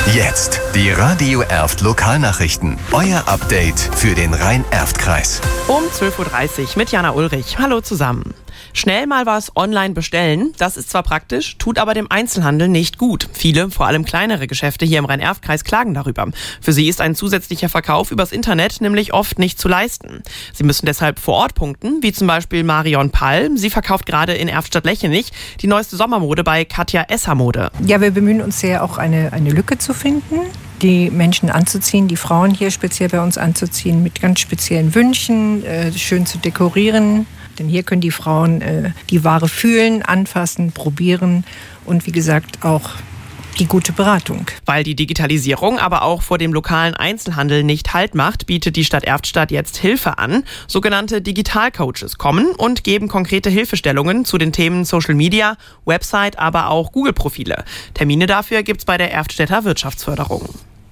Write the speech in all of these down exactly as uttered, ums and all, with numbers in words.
Jetzt die Radio Erft Lokalnachrichten. Euer Update für den Rhein-Erft-Kreis. Um zwölf Uhr dreißig mit Jana Ulrich. Hallo zusammen. Schnell mal was online bestellen, das ist zwar praktisch, tut aber dem Einzelhandel nicht gut. Viele, vor allem kleinere Geschäfte hier im Rhein-Erft-Kreis klagen darüber. Für sie ist ein zusätzlicher Verkauf übers Internet nämlich oft nicht zu leisten. Sie müssen deshalb vor Ort punkten, wie zum Beispiel Marion Pall. Sie verkauft gerade in Erftstadt-Lechenich die neueste Sommermode bei Katja Esser Mode. Ja, wir bemühen uns sehr, auch eine, eine Lücke zu finden, die Menschen anzuziehen, die Frauen hier speziell bei uns anzuziehen, mit ganz speziellen Wünschen, äh, schön zu dekorieren. Denn hier können die Frauen äh, die Ware fühlen, anfassen, probieren und wie gesagt auch die gute Beratung. Weil die Digitalisierung aber auch vor dem lokalen Einzelhandel nicht Halt macht, bietet die Stadt Erftstadt jetzt Hilfe an. Sogenannte Digitalcoaches kommen und geben konkrete Hilfestellungen zu den Themen Social Media, Website, aber auch Google-Profile. Termine dafür gibt's bei der Erftstädter Wirtschaftsförderung.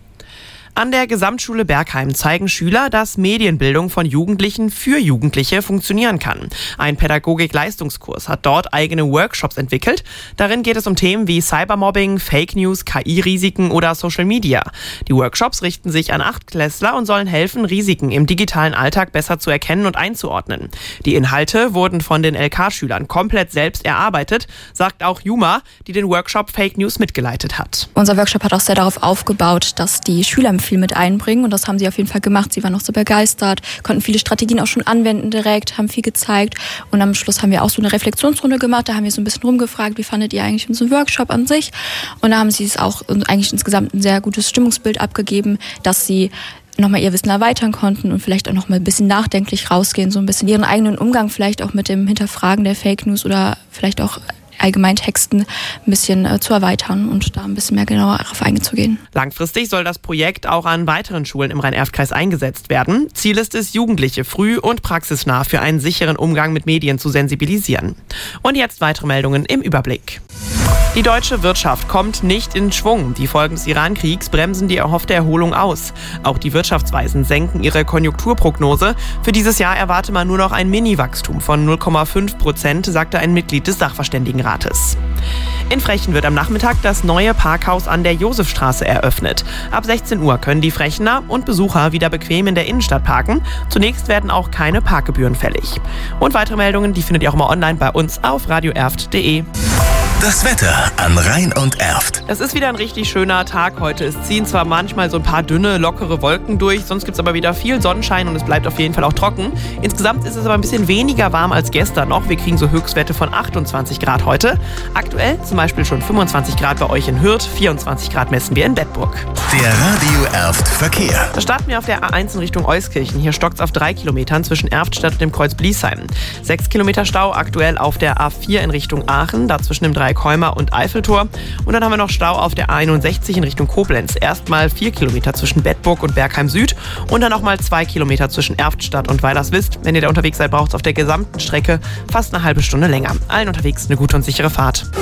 An der Gesamtschule Bergheim zeigen Schüler, dass Medienbildung von Jugendlichen für Jugendliche funktionieren kann. Ein Pädagogik-Leistungskurs hat dort eigene Workshops entwickelt. Darin geht es um Themen wie Cybermobbing, Fake News, K I-Risiken oder Social Media. Die Workshops richten sich an Achtklässler und sollen helfen, Risiken im digitalen Alltag besser zu erkennen und einzuordnen. Die Inhalte wurden von den L K-Schülern komplett selbst erarbeitet, sagt auch Juma, die den Workshop Fake News mitgeleitet hat. Unser Workshop hat auch sehr darauf aufgebaut, dass die Schüler viel mit einbringen und das haben sie auf jeden Fall gemacht. Sie waren auch so begeistert, konnten viele Strategien auch schon anwenden direkt, haben viel gezeigt und am Schluss haben wir auch so eine Reflexionsrunde gemacht. Da haben wir so ein bisschen rumgefragt, wie fandet ihr eigentlich unseren Workshop an sich? Und da haben sie es auch eigentlich insgesamt ein sehr gutes Stimmungsbild abgegeben, dass sie nochmal ihr Wissen erweitern konnten und vielleicht auch nochmal ein bisschen nachdenklich rausgehen, so ein bisschen ihren eigenen Umgang vielleicht auch mit dem Hinterfragen der Fake News oder vielleicht auch allgemein Texten ein bisschen äh, zu erweitern und da ein bisschen mehr genauer darauf einzugehen. Langfristig soll das Projekt auch an weiteren Schulen im Rhein-Erft-Kreis eingesetzt werden. Ziel ist es, Jugendliche früh und praxisnah für einen sicheren Umgang mit Medien zu sensibilisieren. Und jetzt weitere Meldungen im Überblick. Die deutsche Wirtschaft kommt nicht in Schwung. Die Folgen des Iran-Kriegs bremsen die erhoffte Erholung aus. Auch die Wirtschaftsweisen senken ihre Konjunkturprognose. Für dieses Jahr erwarte man nur noch ein Mini-Wachstum von null Komma fünf Prozent, sagte ein Mitglied des Sachverständigenrates. In Frechen wird am Nachmittag das neue Parkhaus an der Josefstraße eröffnet. Ab sechzehn Uhr können die Frechener und Besucher wieder bequem in der Innenstadt parken. Zunächst werden auch keine Parkgebühren fällig. Und weitere Meldungen, die findet ihr auch mal online bei uns auf radio erft punkt de. Das Wetter an Rhein und Erft. Es ist wieder ein richtig schöner Tag heute. Es ziehen zwar manchmal so ein paar dünne, lockere Wolken durch, sonst gibt es aber wieder viel Sonnenschein und es bleibt auf jeden Fall auch trocken. Insgesamt ist es aber ein bisschen weniger warm als gestern noch. Wir kriegen so Höchstwerte von achtundzwanzig Grad heute. Aktuell zum Beispiel schon fünfundzwanzig Grad bei euch in Hürth, vierundzwanzig Grad messen wir in Bedburg. Der Radio Erft Verkehr. Da starten wir auf der A eins in Richtung Euskirchen. Hier stockt es auf drei Kilometern zwischen Erftstadt und dem Kreuz Bliesheim. Sechs Kilometer Stau aktuell auf der A vier in Richtung Aachen, da zwischen dem Dreikäumer und Eiffeltor. Und dann haben wir noch Stau auf der A einundsechzig in Richtung Koblenz. Erstmal vier Kilometer zwischen Bedburg und Bergheim Süd und dann nochmal zwei Kilometer zwischen Erftstadt und Weilerswist. Wenn ihr da unterwegs seid, braucht es auf der gesamten Strecke fast eine halbe Stunde länger. Allen unterwegs eine gute und sichere Fahrt.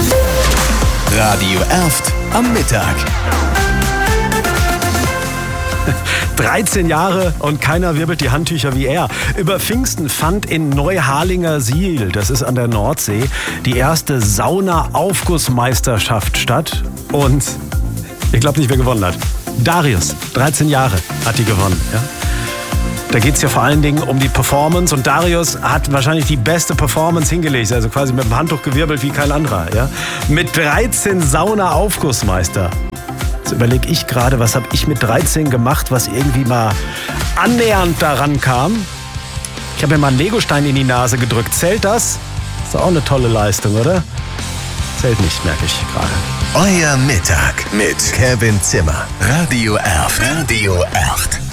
Radio Erft am Mittag. dreizehn Jahre und keiner wirbelt die Handtücher wie er. Über Pfingsten fand in Neuharlinger Siel, das ist an der Nordsee, die erste Sauna-Aufgussmeisterschaft statt. Und ich glaube nicht, wer gewonnen hat. Darius, dreizehn Jahre, hat die gewonnen. Ja? Da geht es ja vor allen Dingen um die Performance und Darius hat wahrscheinlich die beste Performance hingelegt, also quasi mit dem Handtuch gewirbelt wie kein anderer. Ja? Mit dreizehn Sauna-Aufgussmeister. Jetzt überlege ich gerade, was habe ich mit dreizehn gemacht, was irgendwie mal annähernd daran kam. Ich habe mir mal einen Legostein in die Nase gedrückt. Zählt das? Ist doch auch eine tolle Leistung, oder? Zählt nicht, merke ich gerade. Euer Mittag mit Kevin Zimmer. Radio Erft. Radio Erft.